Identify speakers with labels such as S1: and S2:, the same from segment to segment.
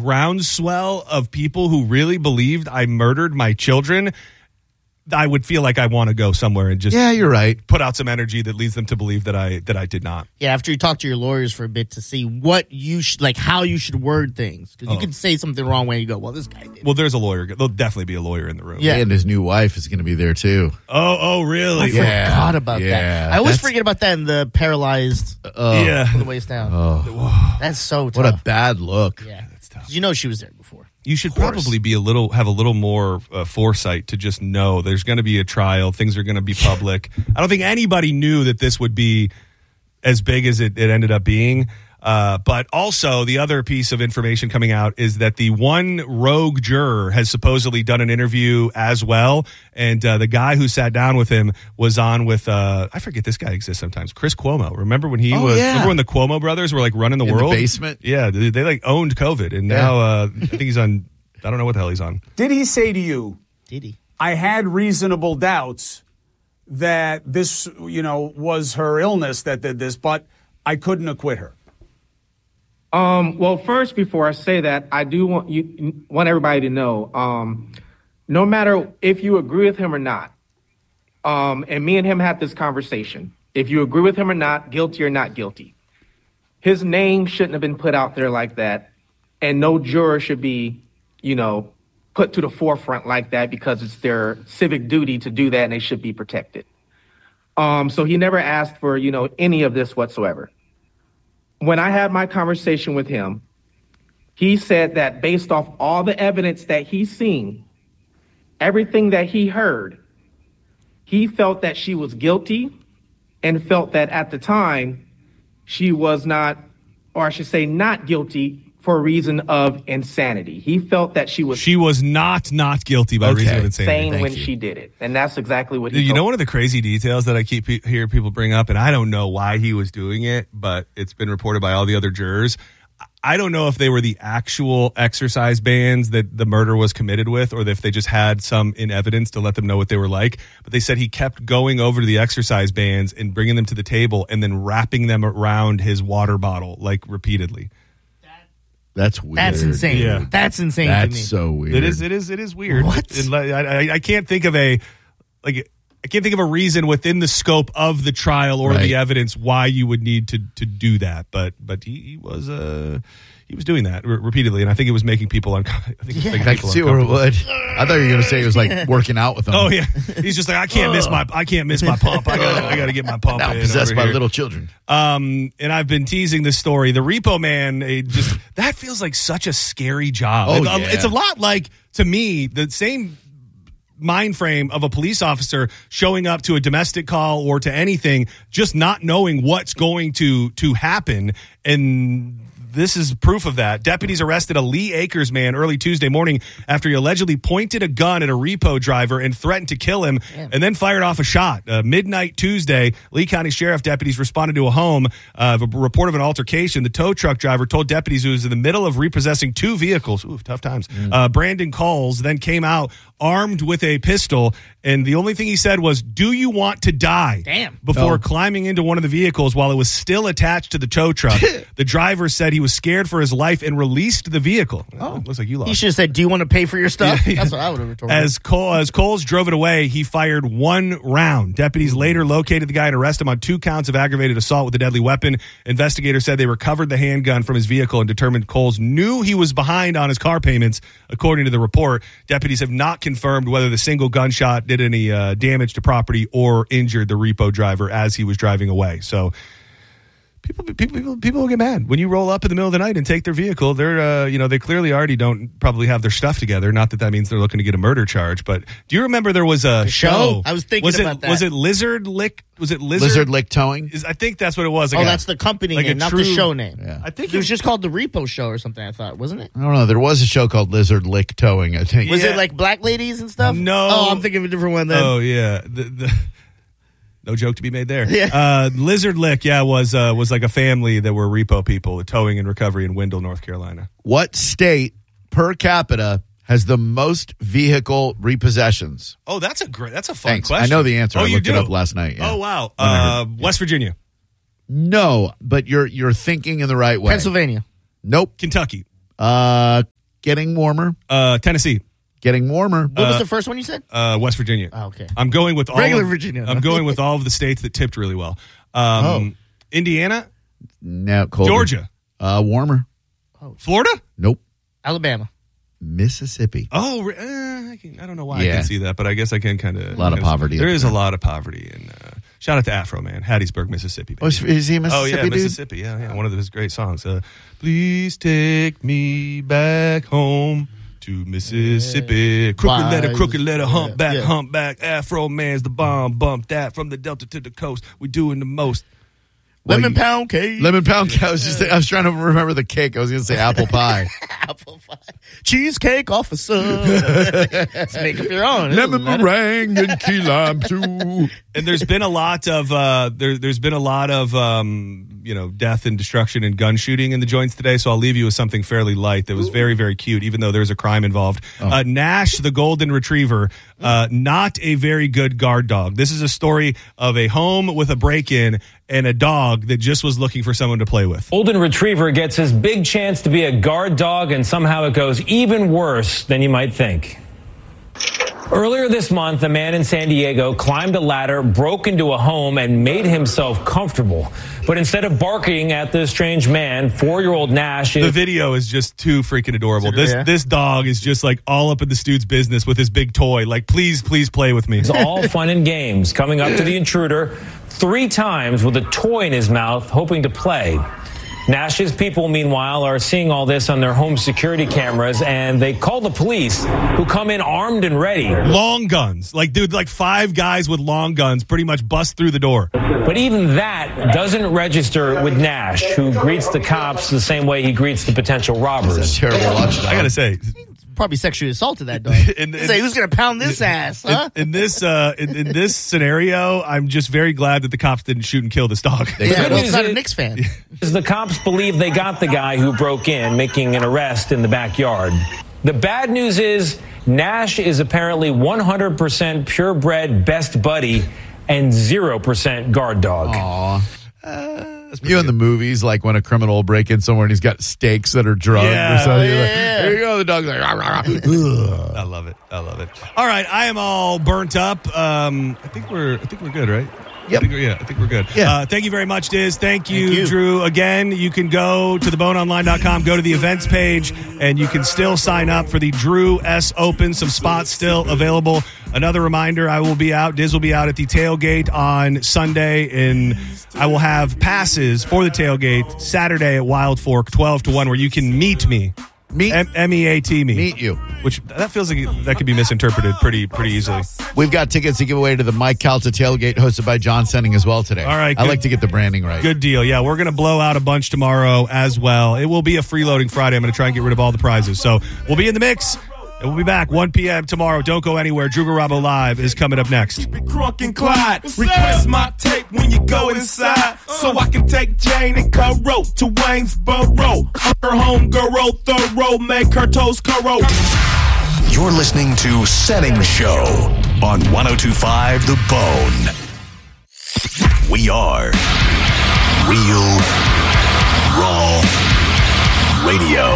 S1: groundswell of people who really believed I murdered my children, I would feel like I want to go somewhere and just
S2: you're right.
S1: Put out some energy that leads them to believe that I did not.
S3: Yeah, after you talk to your lawyers for a bit to see what you how you should word things, because you could say something wrong when you go, well, this guy did.
S1: Well, there's a lawyer. There'll definitely be a lawyer in the room.
S2: Yeah, and his new wife is going to be there too.
S1: Oh, really?
S3: I forgot about that. I always forget about that in the paralyzed. From the waist down. That's so tough.
S2: What a bad look.
S3: Yeah, that's tough. You know she was there before.
S1: You should probably be have a little more foresight to just know there's going to be a trial. Things are going to be public. I don't think anybody knew that this would be as big as it ended up being. But also the other piece of information coming out is that the one rogue juror has supposedly done an interview as well. And the guy who sat down with him was on with, I forget this guy exists sometimes, Chris Cuomo. Remember when remember when the Cuomo brothers were like running the world?
S2: In the basement?
S1: Yeah, they like owned COVID. And now I think he's on, I don't know what the hell he's on.
S4: Did he say to you,
S3: Did he?
S4: I had reasonable doubts that this, was her illness that did this, but I couldn't acquit her?
S5: Well, first, before I say that, I do want everybody to know, no matter if you agree with him or not, and me and him had this conversation, if you agree with him or not, guilty or not guilty, his name shouldn't have been put out there like that, and no juror should be, put to the forefront like that because it's their civic duty to do that and they should be protected. So he never asked for, any of this whatsoever. When I had my conversation with him, he said that based off all the evidence that he's seen, everything that he heard, he felt that she was guilty and felt that at the time she was not, or I should say not guilty for a reason of insanity. He felt that she was
S1: not guilty by reason of insanity.
S5: Insane when she did it. And that's exactly what he
S1: You
S5: told
S1: know one of the crazy details that I keep hear people bring up, and I don't know why he was doing it, but it's been reported by all the other jurors. I don't know if they were the actual exercise bands that the murder was committed with, or if they just had some in evidence to let them know what they were like. But they said he kept going over to the exercise bands and bringing them to the table and then wrapping them around his water bottle, like repeatedly.
S2: That's weird.
S3: That's insane.
S1: Yeah.
S3: That's insane.
S2: That's
S3: to me.
S2: so weird.
S1: It is weird.
S3: What?
S1: I can't think of a reason within the scope of the trial or the evidence why you would need to do that. But he was doing that repeatedly, and I think it was making people uncomfortable.
S2: I can see where it would. I thought you were going to say it was like working out with them.
S1: Oh yeah, he's just like I can't miss my pump. I got to get my pump.
S2: Now
S1: in
S2: possessed by
S1: here.
S2: little children.
S1: And I've been teasing this story. The Repo Man, that feels like such a scary job. It's a lot like, to me, the same mind frame of a police officer showing up to a domestic call or to anything, just not knowing what's going to happen. And this is proof of that. Deputies arrested a Lee Acres man early Tuesday morning after he allegedly pointed a gun at a repo driver and threatened to kill him and then fired off a shot. Midnight Tuesday, Lee County Sheriff deputies responded to a home of a report of an altercation. The tow truck driver told deputies he was in the middle of repossessing two vehicles. Ooh, tough times. Brandon Coles then came out armed with a pistol, and the only thing he said was, "Do you want to die?"
S3: Damn.
S1: Before climbing into one of the vehicles while it was still attached to the tow truck. The driver said he was scared for his life and released the vehicle. Looks like you lost.
S3: He should have said, "Do you want to pay for your stuff?"
S1: Yeah.
S3: That's what I would have retorted.
S1: As Coles drove it away, he fired one round. Deputies later located the guy and arrested him on 2 counts of aggravated assault with a deadly weapon. Investigators said they recovered the handgun from his vehicle and determined Coles knew he was behind on his car payments, according to the report. Deputies have not confirmed whether the single gunshot did any damage to property or injured the repo driver as he was driving away. So people will get mad when you roll up in the middle of the night and take their vehicle. They're they clearly already don't probably have their stuff together. Not that means they're looking to get a murder charge. But do you remember there was a show?
S3: I was thinking about that.
S1: Was it Lizard Lick? Was it
S2: Lizard Lick Towing?
S1: I think that's what it was.
S3: That's the company name, not the show name.
S2: Yeah.
S1: I think
S3: it was just called the Repo Show or something. I thought, wasn't it?
S2: I don't know. There was a show called Lizard Lick Towing, I think.
S3: Was it like black ladies and stuff?
S1: No.
S3: Oh, I'm thinking of a different one then.
S1: Oh yeah. No joke to be made there.
S3: Yeah.
S1: Lizard Lick, was like a family that were repo people, towing and recovery in Wendell, North Carolina.
S2: What state per capita has the most vehicle repossessions?
S1: Oh, that's a fun
S2: Thanks.
S1: question.
S2: I know the answer.
S1: Oh,
S2: I
S1: you
S2: looked
S1: do?
S2: it up last night. Yeah.
S1: Oh wow. West Virginia.
S2: No, but you're thinking in the right way.
S3: Pennsylvania.
S2: Nope.
S1: Kentucky.
S2: Getting warmer.
S1: Tennessee.
S2: Getting warmer.
S3: What was the first one you said?
S1: West Virginia.
S3: Oh, okay.
S1: I'm going with all
S3: Regular Virginia.
S1: I'm going with all of the states that tipped really well. Indiana.
S2: No, colder.
S1: Georgia.
S2: Warmer.
S1: Florida.
S2: Nope.
S3: Alabama.
S2: Mississippi.
S1: Oh, I don't know why I
S2: Yeah.
S1: can see that, but I guess I can kind of.
S2: A lot of poverty
S1: There
S2: up
S1: is a
S2: there.
S1: lot of poverty. And shout out to Afro Man, Hattiesburg, Mississippi.
S2: Oh,
S1: baby.
S2: is he a Mississippi
S1: Oh, yeah,
S2: dude?
S1: Mississippi. Yeah. One of his great songs. Please take me back home to Mississippi. Crooked letter, humpback. Afro Man's the bomb. Bump that from the Delta to the coast. We doing the most.
S3: Lemon pound cake.
S2: Lemon pound cake. I was trying to remember the cake. I was going to say apple pie.
S3: Apple pie. Cheesecake officer. Let's make up your own.
S2: Lemon meringue and key lime too.
S1: And there's been a lot of there's been a lot of death and destruction and gun shooting in the joints today. So I'll leave you with something fairly light that was very, very cute, even though there's a crime involved. Nash, the golden retriever, not a very good guard dog. This is a story of a home with a break-in and a dog that just was looking for someone to play with.
S6: Golden Retriever gets his big chance to be a guard dog, and somehow it goes even worse than you might think. Earlier this month, a man in San Diego climbed a ladder, broke into a home, and made himself comfortable. But instead of barking at this strange man, 4-year-old Nash
S1: The video is just too freaking adorable. This dog is just like all up in this dude's business with his big toy. Like, please play with me.
S6: It's all fun and games, coming up to the intruder 3 times with a toy in his mouth, hoping to play. Nash's people, meanwhile, are seeing all this on their home security cameras, and they call the police, who come in armed and ready.
S1: Long guns. Like 5 guys with long guns pretty much bust through the door.
S6: But even that doesn't register with Nash, who greets the cops the same way he greets the potential robbers.
S2: That's terrible watching.
S1: I got to say,
S3: Probably sexually assaulted that dog. Say, who's going to pound this ass, huh?
S1: in this scenario, I'm just very glad that the cops didn't shoot and kill this dog.
S3: Yeah, well, it's not a Knicks fan.
S6: The cops believe they got the guy who broke in, making an arrest in the backyard. The bad news is Nash is apparently 100% purebred best buddy and 0% guard dog.
S2: Aw. You in the movies, like when a criminal will break in somewhere and he's got stakes that are drugged or something. Like, here you go. The dog's like, rah, rah, rah.
S1: I love it. All right, I am all burnt up. I think we're good, right?
S2: Yep.
S1: I think we're good.
S2: Yeah.
S1: Thank you very much, Diz. Thank you, Drew. Again, you can go to theboneonline.com, go to the events page, and you can still sign up for the Drew S Open. Some spots still available. Another reminder, Diz will be out at the tailgate on Sunday, and I will have passes for the tailgate Saturday at Wild Fork, 12 to 1, where you can meet me. M-E-A-T me.
S2: Meet you.
S1: Which that feels like that could be misinterpreted pretty easily.
S2: We've got tickets to give away to the Mike Calta tailgate hosted by John Senning as well today.
S1: All right,
S2: I like to get the branding right.
S1: Good deal. Yeah, we're going to blow out a bunch tomorrow as well. It will be a freeloading Friday. I'm going to try and get rid of all the prizes. So we'll be in the mix. And we'll be back 1 p.m. tomorrow. Don't go anywhere. Drew Garabo Live is coming up next.
S7: Crunk and Clyde. Request my tape when you go inside, so I can take Jane and Caro to Waynesboro. Her homegirl thorough, make her toes curl.
S8: You're listening to Senning Show on 102.5 The Bone. We are Real Raw Radio.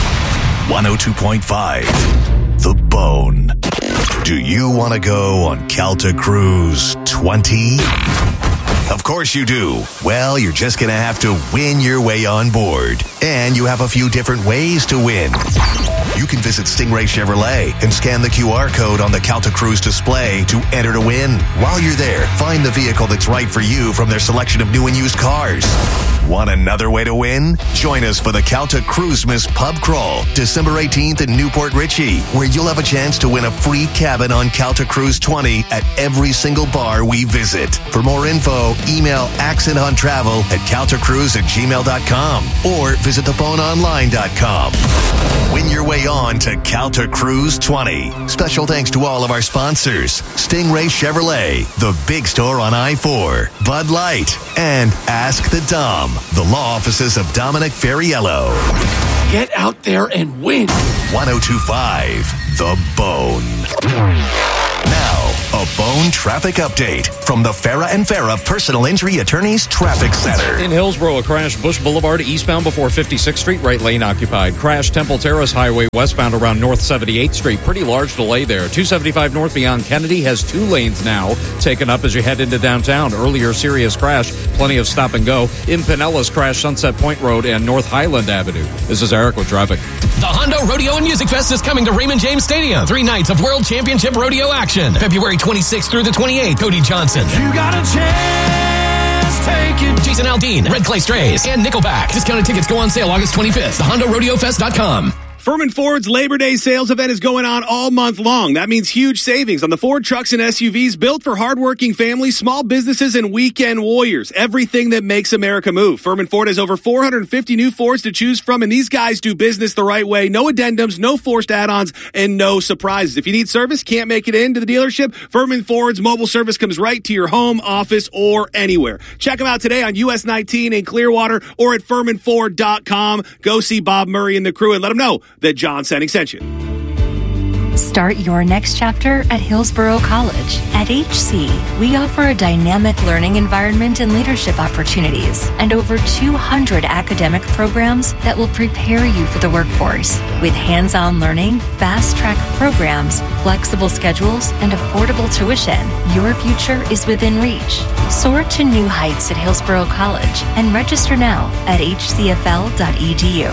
S8: 102.5 The Bone. Do you want to go on Calta Cruise 20? Of course you do. Well, you're just going to have to win your way on board. And you have a few different ways to win. You can visit Stingray Chevrolet and scan the QR code on the Calta Cruise display to enter to win. While you're there, find the vehicle that's right for you from their selection of new and used cars. Want another way to win? Join us for the Calta Cruisemas Pub Crawl, December 18th in Newport Richey, where you'll have a chance to win a free cabin on Calta Cruise 20 at every single bar we visit. For more info, email accenthunttravel@caltacruise@gmail.com or visit theboneonline.com. Win your way on to Calta Cruise 20. Special thanks to all of our sponsors: Stingray Chevrolet, The Big Store on I-4, Bud Light, and Ask the Dom, the law offices of Dominic Ferriello.
S7: Get out there and win.
S8: 102.5 The Bone. Now, a Bone traffic update from the Farah and Farah Personal Injury Attorneys Traffic Center.
S9: In Hillsborough, a crash Bush Boulevard eastbound before 56th Street, right lane occupied. Crash Temple Terrace Highway westbound around North 78th Street. Pretty large delay there. 275 north beyond Kennedy has 2 lanes now taken up as you head into downtown. Earlier serious crash, plenty of stop and go. In Pinellas, crash Sunset Point Road and North Highland Avenue. This is Eric with traffic.
S10: The Hondo Rodeo and Music Fest is coming to Raymond James Stadium. 3 nights of World Championship Rodeo action. February 26th through the 28th. Cody Johnson.
S7: You got a chance, take it.
S10: Jason Aldean, Red Clay Strays, and Nickelback. Discounted tickets go on sale August 25th. TheHondoRodeoFest.com.
S1: Furman Ford's Labor Day sales event is going on all month long. That means huge savings on the Ford trucks and SUVs built for hardworking families, small businesses, and weekend warriors. Everything that makes America move. Furman Ford has over 450 new Fords to choose from, and these guys do business the right way. No addendums, no forced add-ons, and no surprises. If you need service, can't make it into the dealership, Furman Ford's mobile service comes right to your home, office, or anywhere. Check them out today on US 19 in Clearwater or at FurmanFord.com. Go see Bob Murray and the crew and let them know that John Senning sent you.
S11: Start your next chapter at Hillsborough College. At HC, we offer a dynamic learning environment and leadership opportunities, and over 200 academic programs that will prepare you for the workforce. With hands-on learning, fast-track programs, flexible schedules, and affordable tuition, your future is within reach. Soar to new heights at Hillsborough College and register now at hcfl.edu.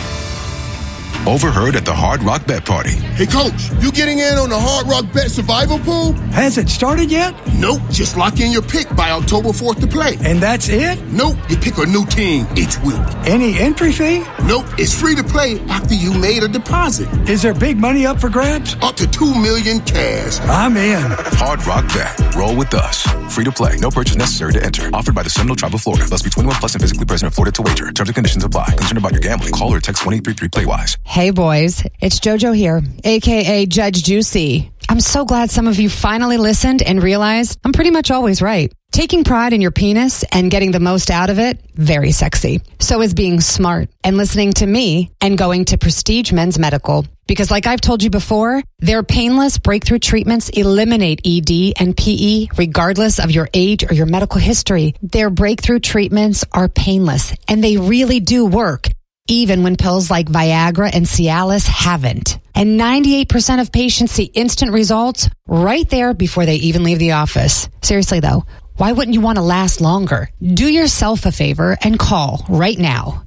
S12: Overheard at the Hard Rock Bet Party.
S13: Hey, Coach, you getting in on the Hard Rock Bet Survival Pool?
S14: Has it started yet?
S13: Nope. Just lock in your pick by October 4th to play.
S14: And that's it?
S13: Nope. You pick a new team each week.
S14: Any entry fee?
S13: Nope. It's free to play after you made a deposit.
S14: Is there big money up for grabs?
S13: Up to $2 million cash.
S14: I'm in.
S12: Hard Rock Bet. Roll with us. Free to play. No purchase necessary to enter. Offered by the Seminole Tribe of Florida. Must be 21 plus and physically present in Florida to wager. Terms and conditions apply. Concerned about your gambling? Call or text 1-833-PLAY-WISE.
S15: Hey boys, it's JoJo here, aka Judge Juicy. I'm so glad some of you finally listened and realized I'm pretty much always right. Taking pride in your penis and getting the most out of it, very sexy. So is being smart and listening to me and going to Prestige Men's Medical. Because like I've told you before, their painless breakthrough treatments eliminate ED and PE regardless of your age or your medical history. Their breakthrough treatments are painless and they really do work, even when pills like Viagra and Cialis haven't. And 98% of patients see instant results right there before they even leave the office. Seriously though, why wouldn't you want to last longer? Do yourself a favor and call right now.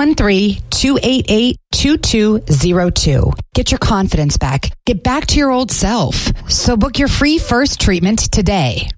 S15: 813-288-2202. Get your confidence back. Get back to your old self. So book your free first treatment today.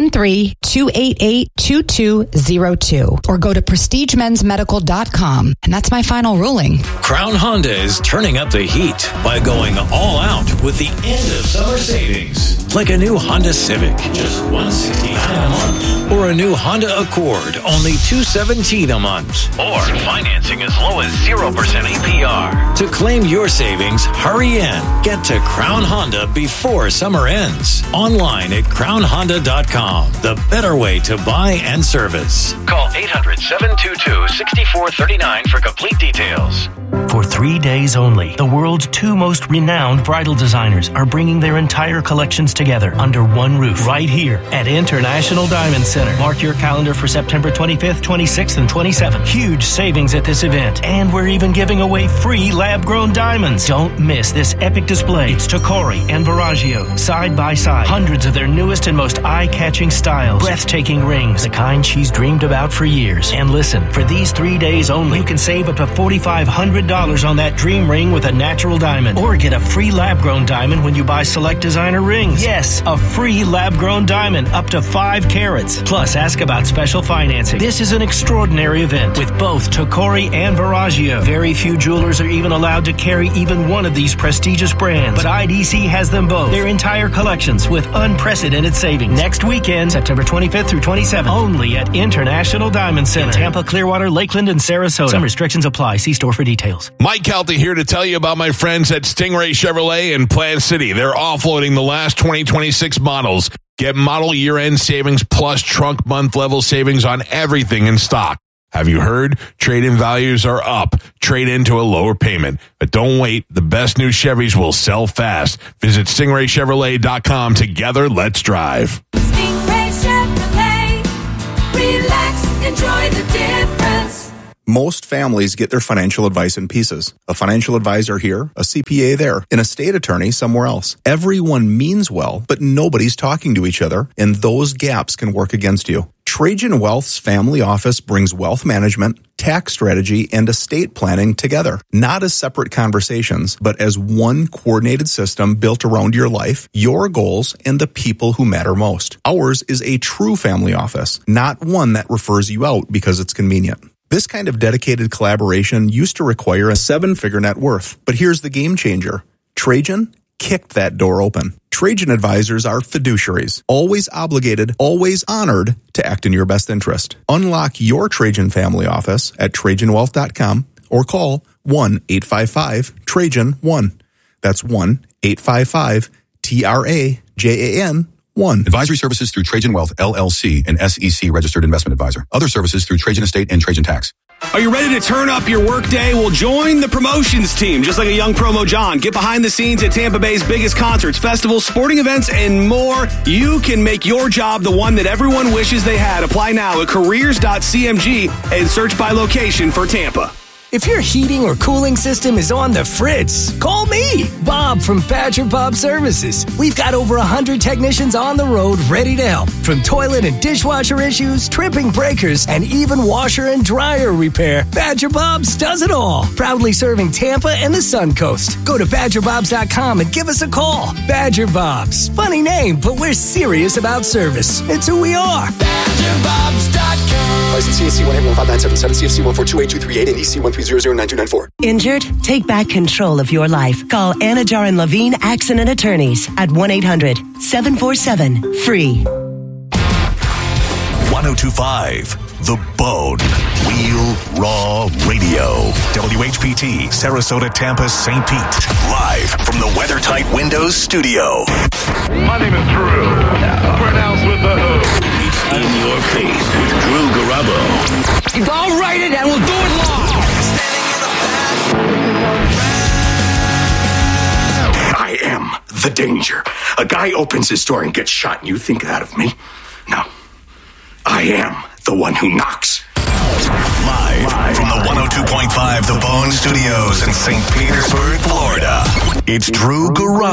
S15: 813-288-2202. Or go to prestigemensmedical.com. And that's my final ruling.
S16: Crown Honda is turning up the heat by going all out with the end of summer savings. Like a new Honda Civic, just $169 a month. Or a new Honda Accord, only $217 a month. Or financing as low as 0% APR. To claim your savings, hurry in. Get to Crown Honda before summer ends. Online at crownhonda.com. The better way to buy and service.
S17: Call 800-722-6439 for complete details.
S18: For 3 days only, the world's 2 most renowned bridal designers are bringing their entire collections together under one roof right here at International Diamond Center. Mark your calendar for September 25th, 26th, and 27th. Huge savings at this event, and we're even giving away free lab-grown diamonds. Don't miss this epic display. It's Tacori and Verragio, side by side. Hundreds of their newest and most eye-catching styles. Breathtaking rings, the kind she's dreamed about for years. And listen, for these 3 days only, you can save up to $4,500 on that dream ring with a natural diamond. Or get a free lab-grown diamond when you buy select designer rings. Yes, a free lab-grown diamond up to 5 carats. Plus, ask about special financing. This is an extraordinary event with both Tacori and Verragio. Very few jewelers are even allowed to carry even one of these prestigious brands, but IDC has them both. Their entire collections with unprecedented savings. Next weekend, September 25th through 27th, only at International Diamond Center in Tampa, Clearwater, Lakeland, and Sarasota. Some restrictions apply. See store for details.
S19: Mike Calta here to tell you about my friends at Stingray Chevrolet in Plant City. They're offloading the last 2026 models. Get model year-end savings plus trunk month level savings on everything in stock. Have you heard? Trade-in values are up. Trade into a lower payment. But don't wait. The best new Chevys will sell fast. Visit StingrayChevrolet.com. Together, let's drive.
S20: Stingray Chevrolet. Relax, enjoy the difference.
S21: Most families get their financial advice in pieces. A financial advisor here, a CPA there, an estate attorney somewhere else. Everyone means well, but nobody's talking to each other, and those gaps can work against you. Trajan Wealth's family office brings wealth management, tax strategy, and estate planning together. Not as separate conversations, but as one coordinated system built around your life, your goals, and the people who matter most. Ours is a true family office, not one that refers you out because it's convenient. This kind of dedicated collaboration used to require a 7-figure net worth. But here's the game changer. Trajan kicked that door open. Trajan advisors are fiduciaries, always obligated, always honored to act in your best interest. Unlock your Trajan family office at TrajanWealth.com or call 1-855-TRAJAN-1. That's 1-855-TRAJAN-1.
S22: Advisory services through Trajan Wealth, LLC, an SEC registered investment advisor. Other services through Trajan Estate and Trajan Tax.
S23: Are you ready to turn up your workday? Well, join the promotions team. Just like a young promo John, get behind the scenes at Tampa Bay's biggest concerts, festivals, sporting events, and more. You can make your job the one that everyone wishes they had. Apply now at careers.cmg and search by location for Tampa.
S24: If your heating or cooling system is on the fritz, call me, Bob from Badger Bob Services. We've got over 100 technicians on the road ready to help. From toilet and dishwasher issues, tripping breakers, and even washer and dryer repair, Badger Bob's does it all. Proudly serving Tampa and the Sun Coast. Go to BadgerBobs.com and give us a call. Badger Bobs. Funny name, but we're serious about service. It's who we are. BadgerBobs.com.
S25: License CAC 1-815-977, CFC 1428238, and EC 1309294.
S26: Injured? Take back control of your life. Call Anajar and Levine Accident Attorneys at 1-800-747-FREE.
S8: 1025 The Bone. Wheel Raw Radio. WHPT, Sarasota, Tampa, St. Pete. Live from the WeatherTight Windows studio.
S27: My name is Drew. Pronounced with the hood.
S8: It's in your face with Drew Garabo.
S24: I'll write it and we'll do it live.
S27: I am the danger. A guy opens his door and gets shot, and you think that of me? No. I am the one who knocks.
S8: Live from the 102.5 The Bone Studios in St. Petersburg, Florida. It's Drew Garabo.